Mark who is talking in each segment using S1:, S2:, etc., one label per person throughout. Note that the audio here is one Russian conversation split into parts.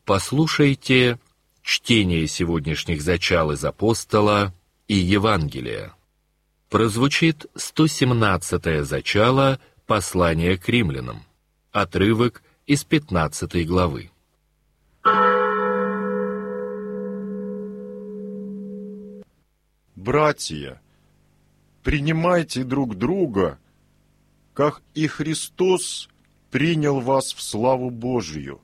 S1: Послушайте чтение сегодняшних зачал из апостола и Евангелия. Прозвучит 117-е зачало послания к римлянам, отрывок из 15 главы.
S2: Братья, принимайте друг друга, как и Христос принял вас в славу Божию.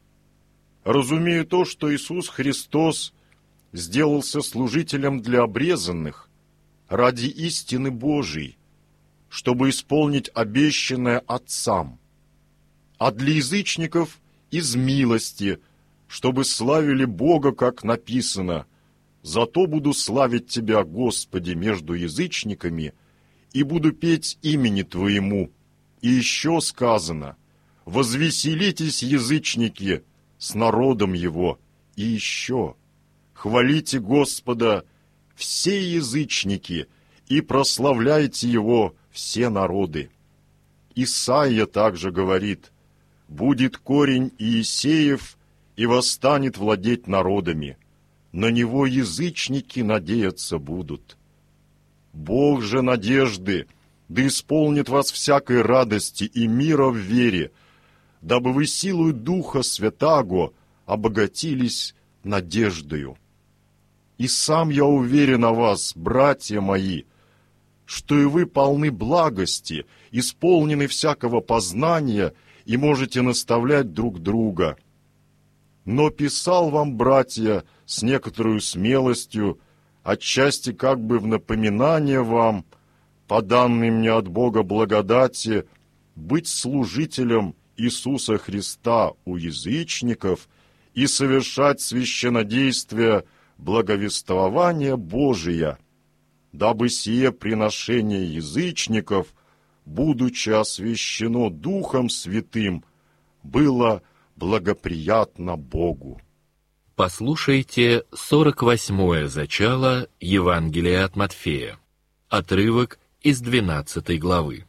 S2: Разумею то, что Иисус Христос сделался служителем для обрезанных ради истины Божией, чтобы исполнить обещанное Отцам, а для язычников из милости, чтобы славили Бога, как написано: «Зато буду славить Тебя, Господи, между язычниками, и буду петь имени Твоему». И еще сказано: «Возвеселитесь, язычники, с народом Его». И еще: «Хвалите Господа, все язычники, и прославляйте Его, все народы». Исаия также говорит: «Будет корень Иисеев, и восстанет владеть народами. На него язычники надеяться будут». Бог же надежды да исполнит вас всякой радости и мира в вере, дабы вы силою Духа Святаго обогатились надеждою. И сам я уверен о вас, братья мои, что и вы полны благости, исполнены всякого познания и можете наставлять друг друга. Но писал вам, братья, с некоторой смелостью, отчасти как бы в напоминание вам, по данной мне от Бога благодати, быть служителем Иисуса Христа у язычников и совершать священнодействие благовествования Божия, дабы сие приношение язычников, будучи освящено Духом Святым, было благоприятно Богу.
S1: Послушайте 48-е зачало Евангелия от Матфея, отрывок из 12 главы.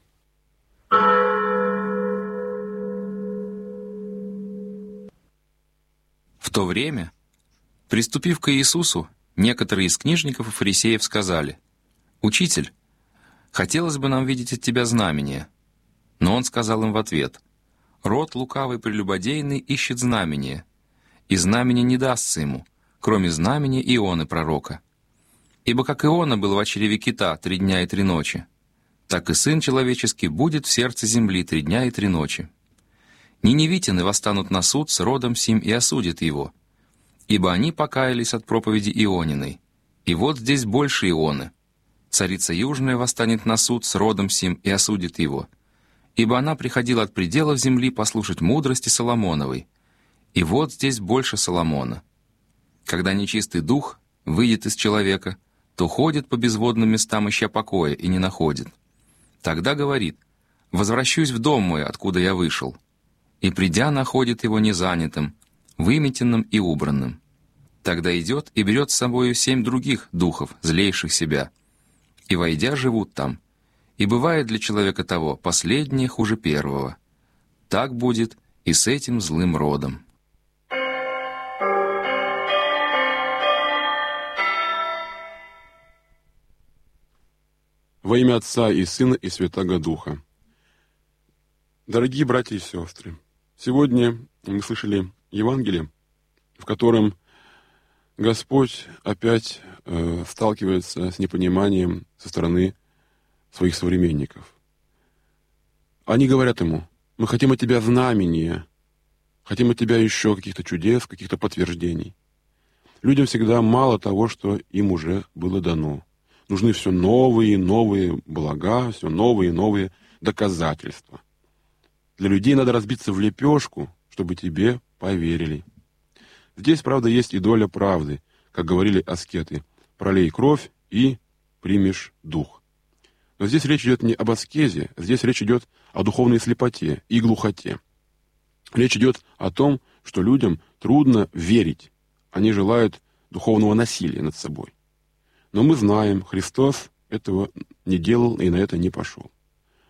S3: В то время, приступив к Иисусу, некоторые из книжников и фарисеев сказали: «Учитель, хотелось бы нам видеть от тебя знамение». Но он сказал им в ответ: «Род лукавый прелюбодейный ищет знамение, и знамение не дастся ему, кроме знамения Ионы пророка. Ибо как Иона был в чреве кита 3 дня и 3 ночи, так и Сын Человеческий будет в сердце земли 3 дня и 3 ночи. Ниневитяне восстанут на суд с родом сим и осудят его, ибо они покаялись от проповеди Иониной, и вот здесь больше Ионы. Царица Южная восстанет на суд с родом сим и осудит его, ибо она приходила от пределов земли послушать мудрости Соломоновой, и вот здесь больше Соломона. Когда нечистый дух выйдет из человека, то ходит по безводным местам, ища покоя, и не находит. Тогда говорит: «Возвращусь в дом мой, откуда я вышел». И, придя, находит его незанятым, выметенным и убранным. Тогда идет и берет с собою 7 других духов, злейших себя, и, войдя, живут там. И бывает для человека того последнее хуже первого. Так будет и с этим злым родом».
S4: Во имя Отца и Сына и Святаго Духа. Дорогие братья и сестры, сегодня мы слышали Евангелие, в котором Господь опять сталкивается с непониманием со стороны своих современников. Они говорят ему: «Мы хотим от тебя знамения, хотим от тебя еще каких-то чудес, каких-то подтверждений». Людям всегда мало того, что им уже было дано. Нужны все новые и новые блага, все новые и новые доказательства. Для людей надо разбиться в лепешку, чтобы тебе поверили. Здесь, правда, есть и доля правды, как говорили аскеты: «Пролей кровь и примешь дух». Но здесь речь идет не об аскезе, здесь речь идет о духовной слепоте и глухоте. Речь идет о том, что людям трудно верить. Они желают духовного насилия над собой. Но мы знаем, Христос этого не делал и на это не пошел.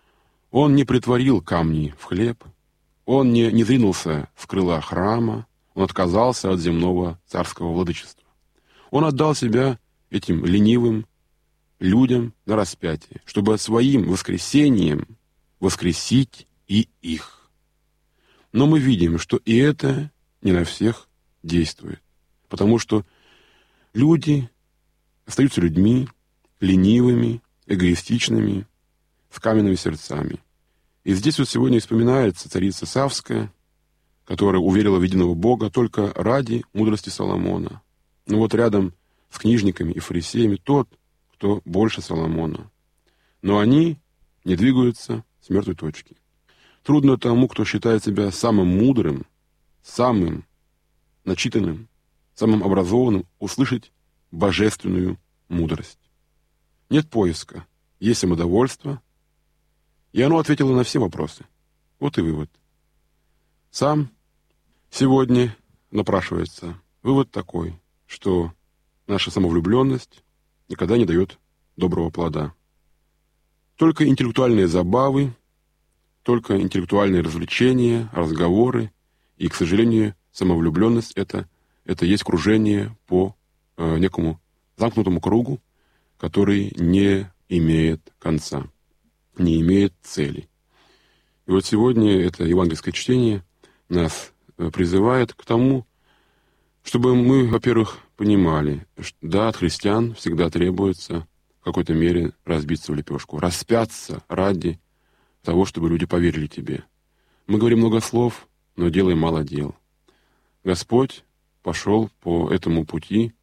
S4: Он не претворил камни в хлеб, Он не зринулся с крыла храма, Он отказался от земного царского владычества. Он отдал себя этим ленивым людям на распятие, чтобы своим воскресением воскресить и их. Но мы видим, что и это не на всех действует, потому что люди остаются людьми, ленивыми, эгоистичными, с каменными сердцами. И здесь вот сегодня вспоминается царица Савская, которая уверила в единого Бога только ради мудрости Соломона. Но вот рядом с книжниками и фарисеями тот, кто больше Соломона. Но они не двигаются с мертвой точки. Трудно тому, кто считает себя самым мудрым, самым начитанным, самым образованным, услышать божественную мудрость. Нет поиска, есть самодовольство, и оно ответило на все вопросы. Вот и вывод. Сам сегодня напрашивается вывод такой, что наша самовлюбленность никогда не дает доброго плода. Только интеллектуальные забавы, только интеллектуальные развлечения, разговоры, и, к сожалению, самовлюбленность — это есть кружение по некому замкнутому кругу, который не имеет конца, не имеет цели. И вот сегодня это евангельское чтение нас призывает к тому, чтобы мы, во-первых, понимали, что да, от христиан всегда требуется в какой-то мере разбиться в лепешку, распяться ради того, чтобы люди поверили тебе. Мы говорим много слов, но делаем мало дел. Господь пошел по этому пути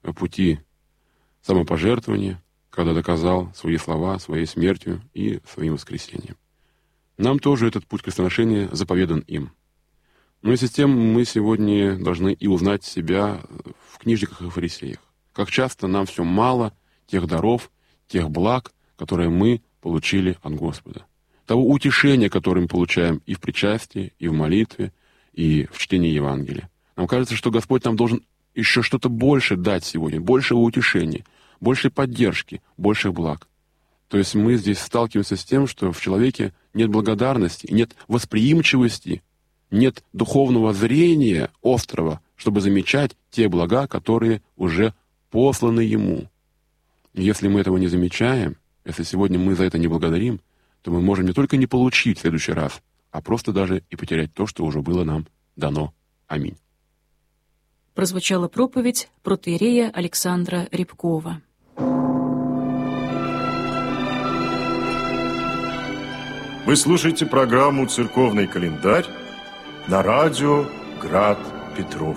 S4: самопожертвования, когда доказал свои слова своей смертью и своим воскресением. Нам тоже этот путь крестоношения заповедан им. Но вместе с тем мы сегодня должны и узнать себя в книжниках и фарисеях. Как часто нам все мало тех даров, тех благ, которые мы получили от Господа. Того утешения, которое мы получаем и в причастии, и в молитве, и в чтении Евангелия. Нам кажется, что Господь нам должен еще что-то больше дать сегодня, большего утешения, большей поддержки, больших благ. То есть мы здесь сталкиваемся с тем, что в человеке нет благодарности, нет восприимчивости, нет духовного зрения острого, чтобы замечать те блага, которые уже посланы ему. И если мы этого не замечаем, если сегодня мы за это не благодарим, то мы можем не только не получить в следующий раз, а просто даже и потерять то, что уже было нам дано. Аминь.
S5: Прозвучала проповедь протоиерея Александра Рябкова.
S2: Вы слушаете программу «Церковный календарь» на радио «Град Петров».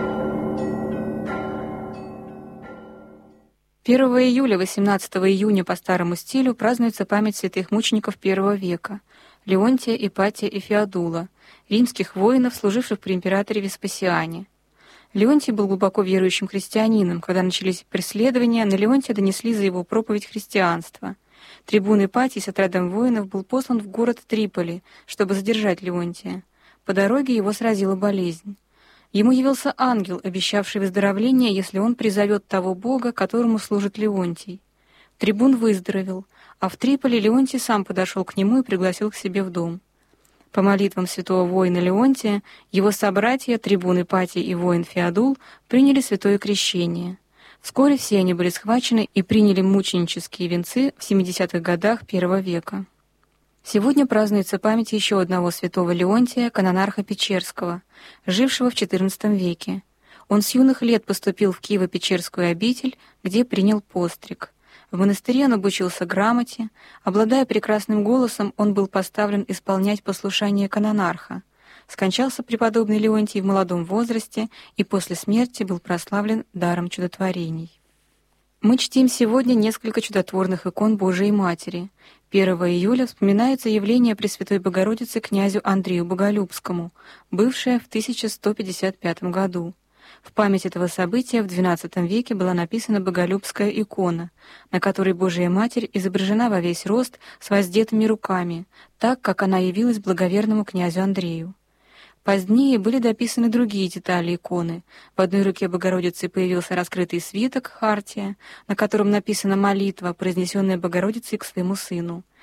S6: 1 июля, 18 июня по старому стилю празднуется память святых мучеников I века – Леонтия, Ипатия и Феодула, римских воинов, служивших при императоре Веспасиане. Леонтий был глубоко верующим христианином. Когда начались преследования, на Леонтия донесли за его проповедь христианства. Трибун Ипатий с отрядом воинов был послан в город Триполи, чтобы задержать Леонтия. По дороге его сразила болезнь. Ему явился ангел, обещавший выздоровление, если он призовет того Бога, которому служит Леонтий. Трибун выздоровел, а в Триполи Леонтий сам подошел к нему и пригласил к себе в дом. По молитвам святого воина Леонтия, его собратья, трибун Ипатий и воин Феодул, приняли святое крещение. Вскоре все они были схвачены и приняли мученические венцы в 70-х годах I века. Сегодня празднуется память еще одного святого Леонтия, канонарха Печерского, жившего в XIV веке. Он с юных лет поступил в Киево-Печерскую обитель, где принял постриг. В монастыре он обучился грамоте. Обладая прекрасным голосом, он был поставлен исполнять послушание канонарха. Скончался преподобный Леонтий в молодом возрасте и после смерти был прославлен даром чудотворений. Мы чтим сегодня несколько чудотворных икон Божией Матери. 1 июля вспоминается явление Пресвятой Богородицы князю Андрею Боголюбскому, бывшее в 1155 году. В память этого события в XII веке была написана Боголюбская икона, на которой Божия Матерь изображена во весь рост с воздетыми руками, так, как она явилась благоверному князю Андрею. Позднее были дописаны другие детали иконы. В одной руке Богородицы появился раскрытый свиток, хартия, на котором написана молитва, произнесенная Богородицей к своему сыну.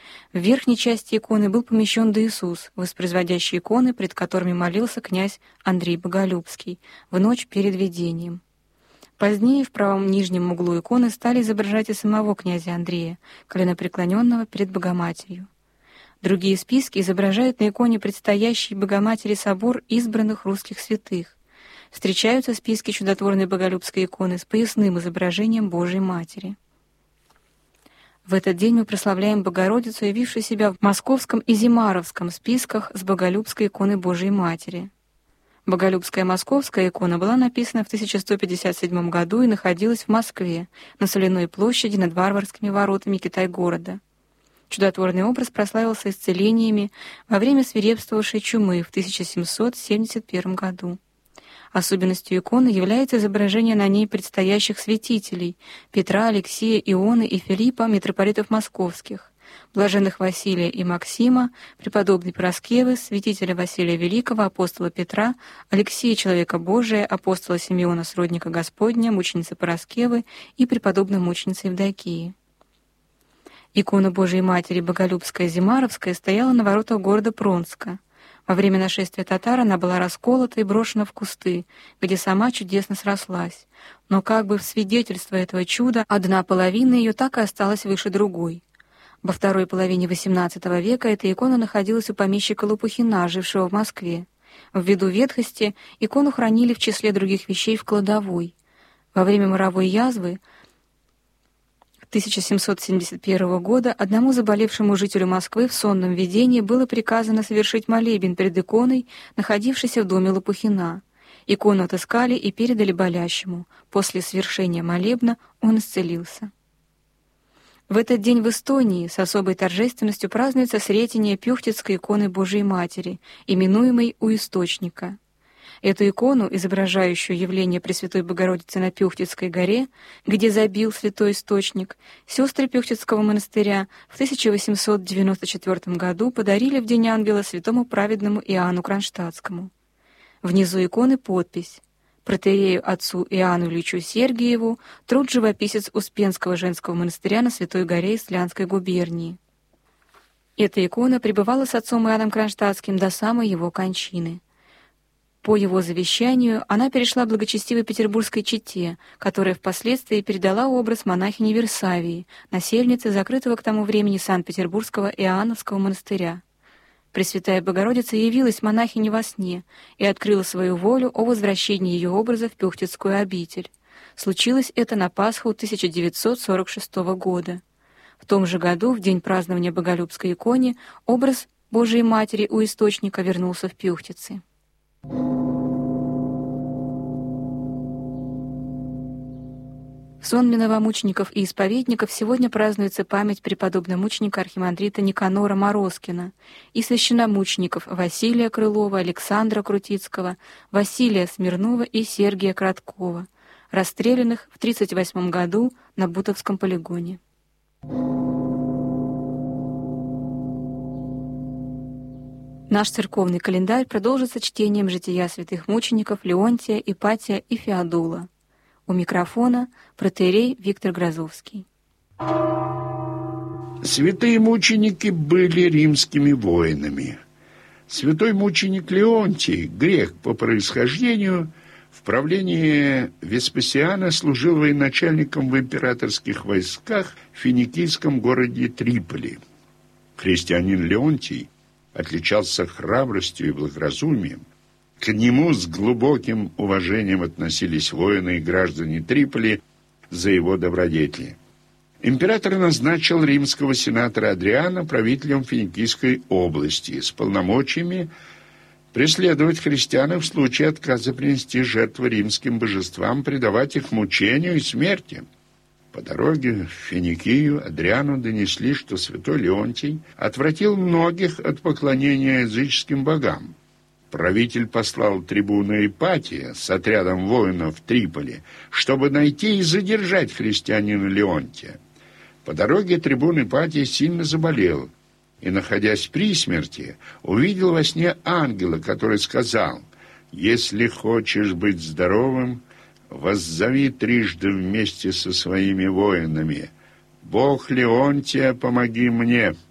S6: В верхней части иконы был помещен Иисус, воспроизводящий иконы, пред которыми молился князь Андрей Боголюбский в ночь перед видением. Позднее в правом нижнем углу иконы стали изображать и самого князя Андрея, коленопреклоненного перед Богоматерью. Другие списки изображают на иконе предстоящий Богоматери собор избранных русских святых. Встречаются списки чудотворной Боголюбской иконы с поясным изображением Божией Матери. В этот день мы прославляем Богородицу, явившую себя в Московском и Зимаровском списках с Боголюбской иконой Божией Матери. Боголюбская московская икона была написана в 1157 году и находилась в Москве, на Соляной площади над Варварскими воротами Китай-города. Чудотворный образ прославился исцелениями во время свирепствовавшей чумы в 1771 году. Особенностью иконы является изображение на ней предстоящих святителей Петра, Алексия, Ионы и Филиппа, митрополитов московских, блаженных Василия и Максима, преподобной Параскевы, святителя Василия Великого, апостола Петра, Алексия, человека Божия, апостола Симеона, сродника Господня, мученицы Параскевы и преподобной мученицы Евдокии. Икона Божией Матери Боголюбская Зимаровская стояла на воротах города Пронска. Во время нашествия татар она была расколота и брошена в кусты, где сама чудесно срослась. Но как бы в свидетельство этого чуда, одна половина ее так и осталась выше другой. Во второй половине XVIII века эта икона находилась у помещика Лопухина, жившего в Москве. Ввиду ветхости икону хранили в числе других вещей в кладовой. Во время моровой язвы 1771 года одному заболевшему жителю Москвы в сонном видении было приказано совершить молебен перед иконой, находившейся в доме Лопухина. Икону отыскали и передали болящему. После свершения молебна он исцелился. В этот день в Эстонии с особой торжественностью празднуется Сретение Пюхтицкой иконы Божией Матери, именуемой «У источника». Эту икону, изображающую явление Пресвятой Богородицы на Пюхтицкой горе, где забил святой источник, сестры Пюхтицкого монастыря в 1894 году подарили в День Ангела святому праведному Иоанну Кронштадтскому. Внизу иконы подпись: протоиерею отцу Иоанну Ильичу Сергиеву, труд живописец Успенского женского монастыря на Святой горе Исландской губернии. Эта икона пребывала с отцом Иоанном Кронштадтским до самой его кончины. По его завещанию она перешла благочестивой петербургской чете, которая впоследствии передала образ монахини Версавии, насельницы закрытого к тому времени Санкт-Петербургского Иоанновского монастыря. Пресвятая Богородица явилась монахине во сне и открыла свою волю о возвращении ее образа в Пюхтицкую обитель. Случилось это на Пасху 1946 года. В том же году, в день празднования Боголюбской иконы, образ Божией Матери у источника вернулся в Пюхтицы. В сонме новомучеников и исповедников сегодня празднуется память преподобно-мученика архимандрита Никанора Морозкина и священномучеников Василия Крылова, Александра Крутицкого, Василия Смирнова и Сергия Краткова, расстрелянных в 1938 году на Бутовском полигоне. Наш церковный календарь продолжится чтением жития святых мучеников Леонтия, Ипатия и Феодула. У микрофона протоиерей Виктор Грозовский.
S7: Святые мученики были римскими воинами. Святой мученик Леонтий, грек по происхождению, в правлении Веспасиана служил военачальником в императорских войсках в финикийском городе Триполи. Христианин Леонтий отличался храбростью и благоразумием. К нему с глубоким уважением относились воины и граждане Триполи за его добродетели. Император назначил римского сенатора Адриана правителем Финикийской области с полномочиями преследовать христиан и в случае отказа принести жертвы римским божествам, предавать их мучению и смерти. По дороге в Финикию Адриану донесли, что святой Леонтий отвратил многих от поклонения языческим богам. Правитель послал трибуна Ипатия с отрядом воинов в Триполи, чтобы найти и задержать христианина Леонтия. По дороге трибун Ипатий сильно заболел и, находясь при смерти, увидел во сне ангела, который сказал: «Если хочешь быть здоровым, воззови трижды вместе со своими воинами: Бог Леонтия, помоги мне!»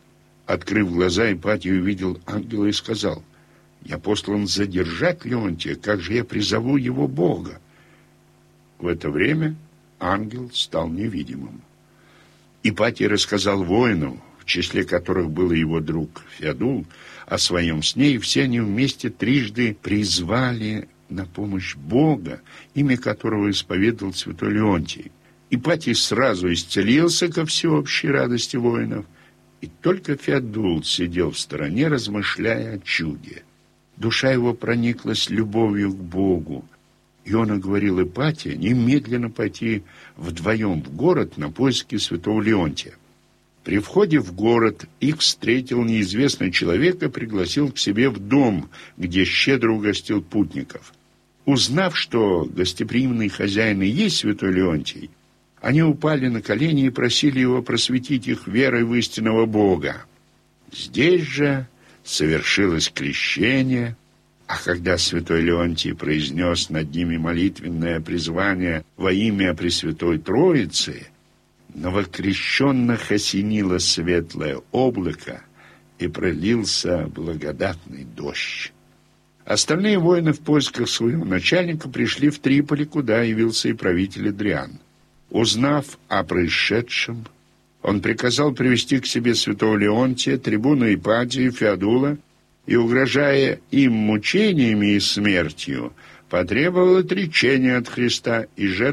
S7: Открыв глаза, Ипатий увидел ангела и сказал: «Я послан задержать Леонтия, как же я призову его Бога?» В это время ангел стал невидимым. Ипатий рассказал воинам, в числе которых был и его друг Феодул, о своем сне, и все они вместе трижды призвали на помощь Бога, имя которого исповедовал святой Леонтий. Ипатий сразу исцелился ко всеобщей радости воинов, и только Феодул сидел в стороне, размышляя о чуде. Душа его прониклась любовью к Богу, и он уговорил Ипатия немедленно пойти вдвоем в город на поиски святого Леонтия. При входе в город их встретил неизвестный человек и пригласил к себе в дом, где щедро угостил путников. Узнав, что гостеприимный хозяин и есть святой Леонтий, они упали на колени и просили его просветить их верой в истинного Бога. Здесь же совершилось крещение, а когда святой Леонтий произнес над ними молитвенное призвание во имя Пресвятой Троицы, новокрещенных осенило светлое облако, и пролился благодатный дождь. Остальные воины в поисках своего начальника пришли в Триполи, куда явился и правитель Адриан. Узнав о происшедшем, он приказал привести к себе святого Леонтия, трибуна Ипатия, Феодула, и, угрожая им мучениями и смертью, потребовал отречения от Христа и жертв